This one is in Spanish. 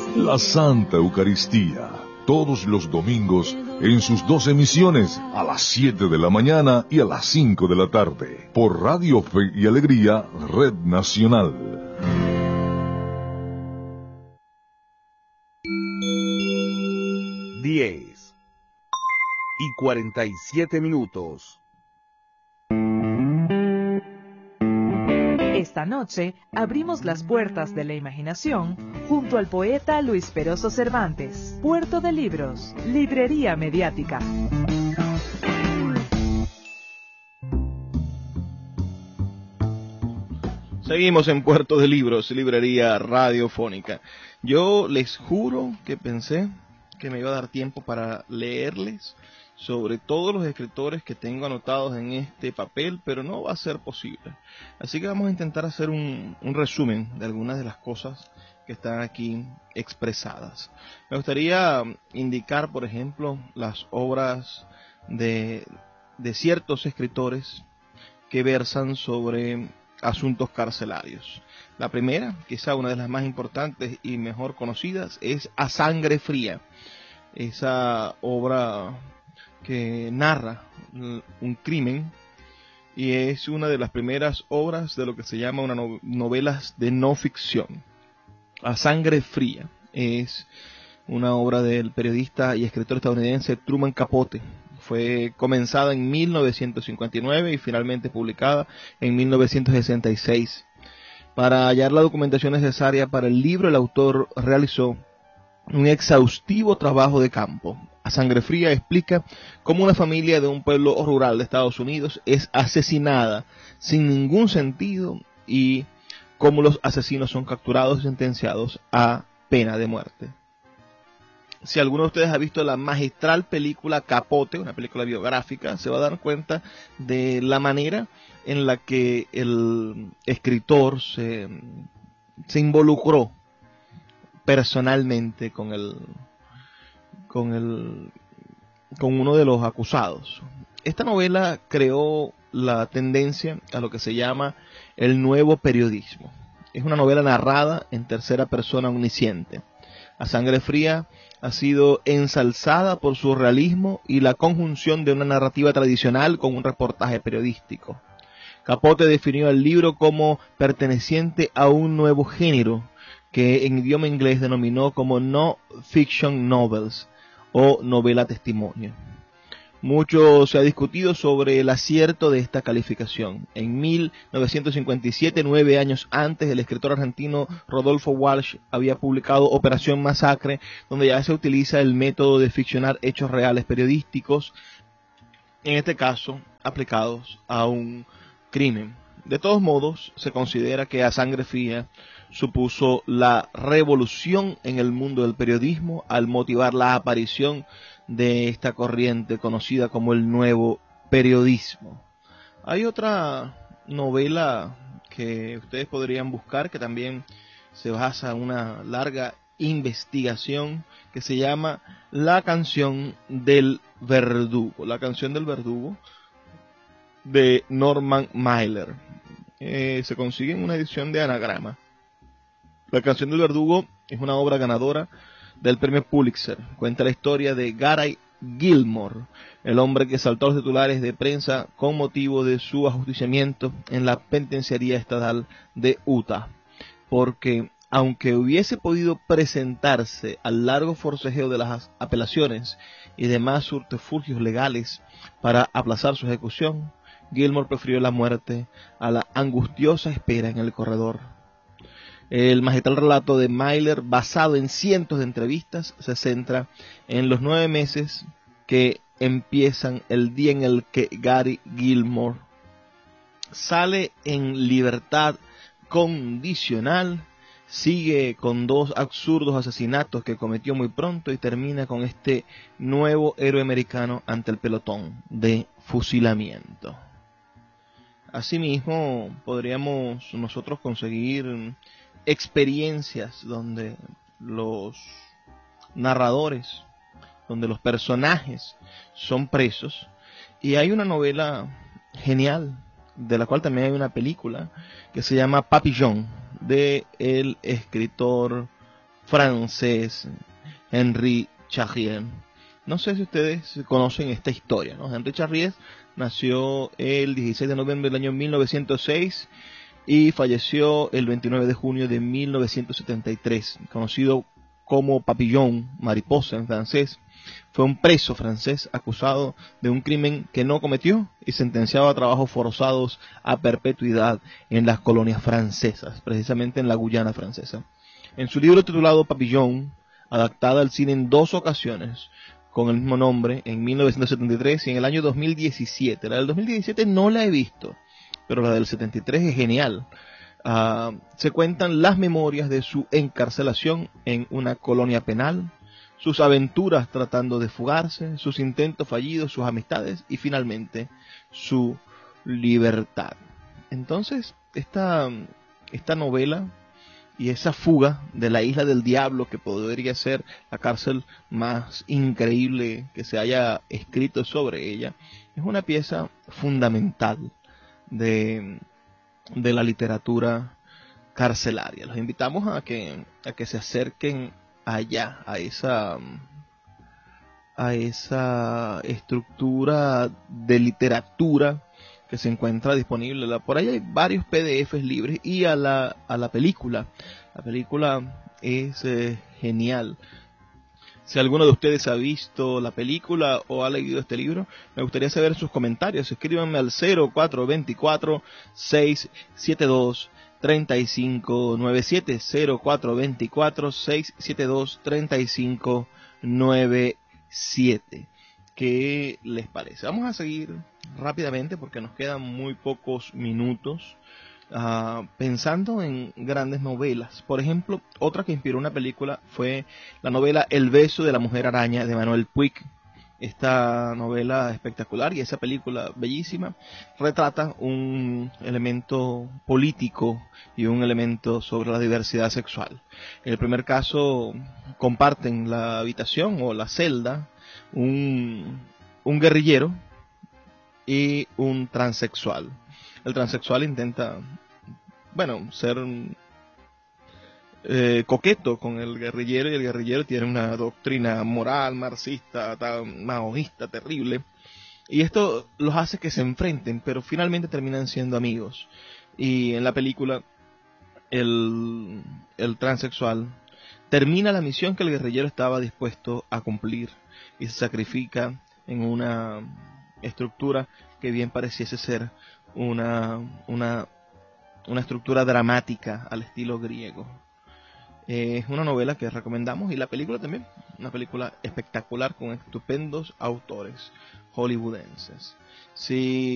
La Santa Eucaristía, todos los domingos en sus dos emisiones, a las 7 de la mañana y a las 5 de la tarde, por Radio Fe y Alegría, Red Nacional. Diez y 47 minutos. Esta noche abrimos las puertas de la imaginación junto al poeta Luis Peroso Cervantes. Puerto de Libros, Librería Mediática. Seguimos en Puerto de Libros, Librería Radiofónica. Yo les juro que pensé que me iba a dar tiempo para leerles sobre todos los escritores que tengo anotados en este papel, pero no va a ser posible. Así que vamos a intentar hacer un resumen de algunas de las cosas que están aquí expresadas. Me gustaría indicar, por ejemplo, las obras de ciertos escritores que versan sobre asuntos carcelarios. La primera, quizá una de las más importantes y mejor conocidas, es A Sangre Fría. Esa obra que narra un crimen y es una de las primeras obras de lo que se llama novelas de no ficción. A Sangre Fría es una obra del periodista y escritor estadounidense Truman Capote. Fue comenzada en 1959 y finalmente publicada en 1966. Para hallar la documentación necesaria para el libro, el autor realizó un exhaustivo trabajo de campo. A Sangre Fría explica cómo una familia de un pueblo rural de Estados Unidos es asesinada sin ningún sentido y cómo los asesinos son capturados y sentenciados a pena de muerte. Si alguno de ustedes ha visto la magistral película Capote, una película biográfica, se va a dar cuenta de la manera en la que el escritor se involucró personalmente con uno de los acusados. Esta novela creó la tendencia a lo que se llama el nuevo periodismo. Es una novela narrada en tercera persona omnisciente. A Sangre Fría ha sido ensalzada por su realismo y la conjunción de una narrativa tradicional con un reportaje periodístico. Capote definió el libro como perteneciente a un nuevo género que en idioma inglés denominó como no fiction novels o novela testimonio. Mucho se ha discutido sobre el acierto de esta calificación. En 1957, 9 años antes, el escritor argentino Rodolfo Walsh había publicado Operación Masacre, donde ya se utiliza el método de ficcionar hechos reales periodísticos, en este caso aplicados a un crimen. De todos modos, se considera que A Sangre Fría supuso la revolución en el mundo del periodismo al motivar la aparición de esta corriente conocida como el nuevo periodismo. Hay otra novela que ustedes podrían buscar que también se basa en una larga investigación que se llama La canción del verdugo. La canción del verdugo de Norman Mailer. Se consigue en una edición de Anagrama. La canción del verdugo es una obra ganadora del premio Pulitzer. Cuenta la historia de Gary Gilmore, el hombre que saltó a los titulares de prensa con motivo de su ajusticiamiento en la penitenciaría estatal de Utah, porque aunque hubiese podido presentarse al largo forcejeo de las apelaciones y demás subterfugios legales para aplazar su ejecución, Gilmore prefirió la muerte a la angustiosa espera en el corredor. El magistral relato de Mailer, basado en cientos de entrevistas, se centra en los 9 meses que empiezan el día en el que Gary Gilmore sale en libertad condicional, sigue con 2 absurdos asesinatos que cometió muy pronto y termina con este nuevo héroe americano ante el pelotón de fusilamiento. Asimismo, podríamos nosotros conseguir experiencias donde los narradores, donde los personajes son presos, y hay una novela genial de la cual también hay una película que se llama Papillon, de el escritor francés Henri Charrier. No sé si ustedes conocen esta historia, ¿no? Henri Charrier nació el 16 de noviembre del año 1906 y falleció el 29 de junio de 1973, conocido como Papillon, mariposa en francés. Fue un preso francés acusado de un crimen que no cometió y sentenciado a trabajos forzados a perpetuidad en las colonias francesas, precisamente en la Guyana francesa. En su libro titulado Papillon, adaptada al cine en 2 ocasiones, con el mismo nombre, en 1973 y en el año 2017. La del 2017 no la he visto, pero la del 73 es genial. Se cuentan las memorias de su encarcelación en una colonia penal, sus aventuras tratando de fugarse, sus intentos fallidos, sus amistades y finalmente su libertad. Entonces, esta novela y esa fuga de la isla del diablo, que podría ser la cárcel más increíble que se haya escrito sobre ella, es una pieza fundamental de la literatura carcelaria. Los invitamos a que se acerquen allá, a esa estructura de literatura que se encuentra disponible. Por ahí hay varios PDFs libres y a la película. La película es genial. Si alguno de ustedes ha visto la película o ha leído este libro, me gustaría saber sus comentarios. Escríbanme al 0424-672-3597, 0424-672-3597. ¿Qué les parece? Vamos a seguir rápidamente porque nos quedan muy pocos minutos. Pensando en grandes novelas. Por ejemplo, otra que inspiró una película fue la novela El beso de la mujer araña de Manuel Puig. Esta novela espectacular y esa película bellísima retrata un elemento político y un elemento sobre la diversidad sexual. En el primer caso comparten la habitación o la celda un guerrillero y un transexual. El transexual intenta, ser coqueto con el guerrillero, y el guerrillero tiene una doctrina moral, marxista, maoísta, terrible. Y esto los hace que se enfrenten, pero finalmente terminan siendo amigos. Y en la película, el transexual termina la misión que el guerrillero estaba dispuesto a cumplir y se sacrifica en una estructura que bien pareciese ser una estructura dramática al estilo griego. Es una novela que recomendamos, y la película también, una película espectacular con estupendos autores hollywoodenses. Si